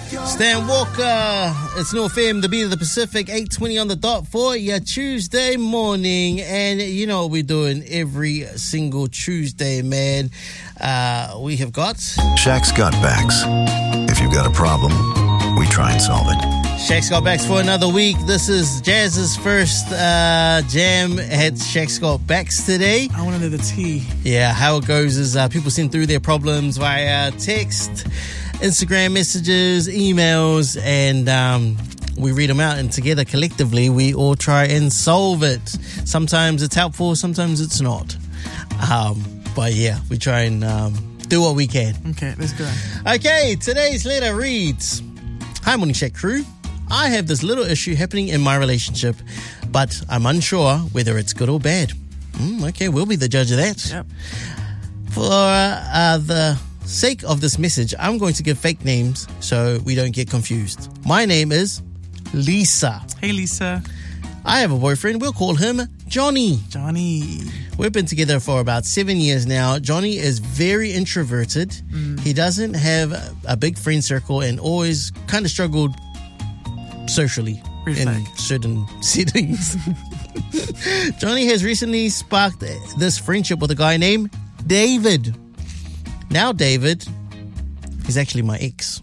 Stan Walker, it's New FM, the beat of the Pacific, 8:20 on the dot for your Tuesday morning. And you know what we're doing every single Tuesday, man. We have got Shaq's Got Backs. If you've got a problem, we try and solve it. Shaq's Got Backs for another week. This is Jazz's first jam at Shaq's Got Backs today. I want to know the tea. Yeah, how it goes is people send through their problems via text, Instagram messages, emails, and we read them out, and together collectively we all try and solve it. Sometimes it's helpful, sometimes it's not, but yeah, we try and do what we can. Okay, let's go. Okay, today's letter reads, "Hi Morning Shaq crew, I have this little issue happening in my relationship, but I'm unsure whether it's good or bad." Okay, we'll be the judge of that. Yep. For the sake of this message, I'm going to give fake names so we don't get confused. My name is Lisa. Hey, Lisa. I have a boyfriend. We'll call him Johnny. Johnny. We've been together for about 7 years now. Johnny is very introverted. He doesn't have a big friend circle and always kind of struggled socially in certain settings. Johnny has recently sparked this friendship with a guy named David. Now David is actually my ex.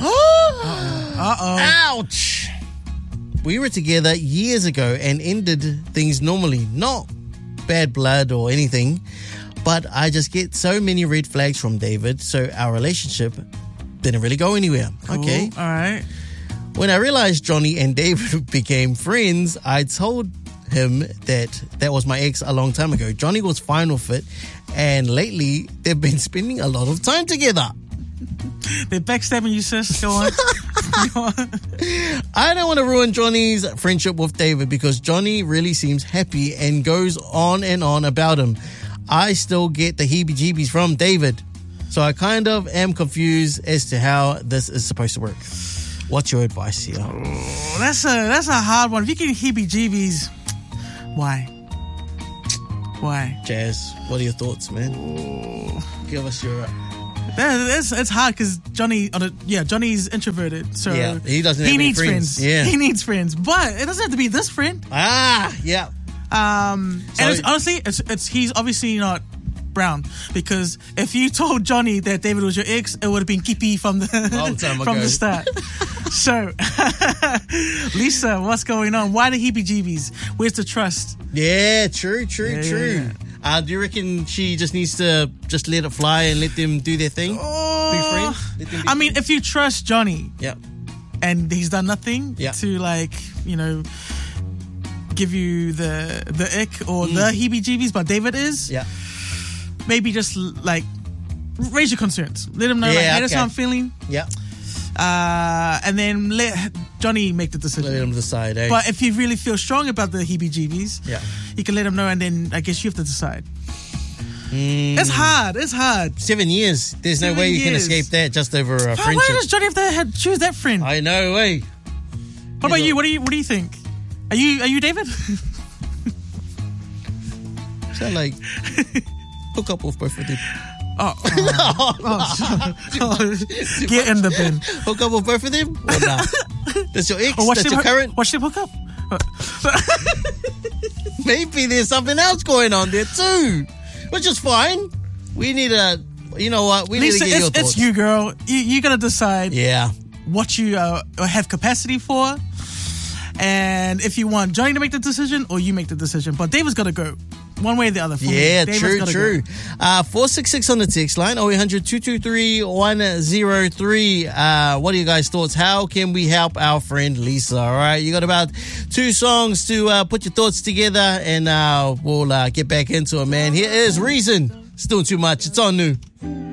Uh-oh. Ouch! We were together years ago and ended things normally. Not bad blood or anything, but I just get so many red flags from David, so our relationship didn't really go anywhere. Cool. Okay. All right. When I realized Johnny and David became friends, I told him that was my ex a long time ago. Johnny was fine with it, and lately they've been spending a lot of time together. They're backstabbing you, sis. Go on. Go on. I don't want to ruin Johnny's friendship with David because Johnny really seems happy and goes on and on about him. I still get the heebie-jeebies from David, so I kind of am confused as to how this is supposed to work. What's your advice here? Oh, that's a hard one. If you get heebie-jeebies, why? Why? Jazz, what are your thoughts, man? Give us your... It's hard because Johnny's introverted, so yeah, he doesn't have any needs friends. Yeah. He needs friends, but it doesn't have to be this friend. Yeah. And it's, honestly, he's obviously not brown, because if you told Johnny that David was your ex, it would have been Kippy from the start. So, Lisa, what's going on? Why the heebie-jeebies? Where's the trust? Yeah, true. Yeah. Do you reckon she just needs to just let it fly and let them do their thing? Be friends? Let them be I mean, friends? if you trust Johnny, and he's done nothing to give you the ick or the heebie-jeebies, but David is, maybe just raise your concerns. Let him know, hey, that's how I'm feeling. Yeah. And then let Johnny make the decision. Let him decide, eh? But if you really feel strong about the heebie-jeebies, you can let him know, and then I guess you have to decide. It's hard. 7 years. There's no way you can escape that just over a friendship. Why does Johnny have to choose that friend? I know, eh? What about you? What do you think? Are you David? So hook up with both of them. Get in the bin. Hook up with both of them? Or nah? That's your ex? That's your current? Watch them hook up. Maybe there's something else going on there too, which is fine. We need you know what? We Lisa, need to get your thoughts. It's you, girl. You gotta decide. Yeah. What you have capacity for, and if you want Johnny to make the decision or you make the decision. But David's gotta go. One way or the other. Yeah, true. 466 on the text line, 0800 223 103. What are you guys' thoughts? How can we help our friend Lisa? All right, you got about 2 songs to put your thoughts together, and we'll get back into it, man. Here is Reason. It's doing too much. It's on New.